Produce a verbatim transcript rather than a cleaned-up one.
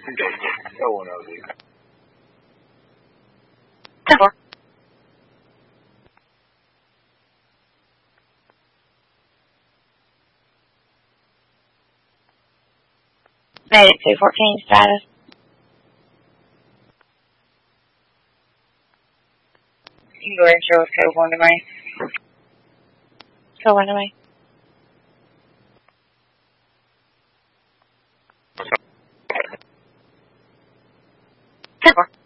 Okay, oh, one oh, dude. ten four. Made it two fourteen status. You can go ahead and show us code one to me. Code one to me. ten four.